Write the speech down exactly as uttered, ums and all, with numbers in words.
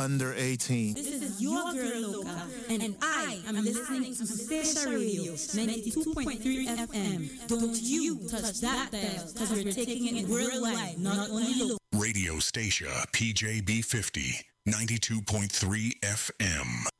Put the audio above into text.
under eighteen. This is your girl Loca, and, and I am listening to Station Radio ninety-two point three F M. Don't you touch that dial, because we're taking it worldwide, not only local. Radio Station P J B fifty, ninety-two point three F M.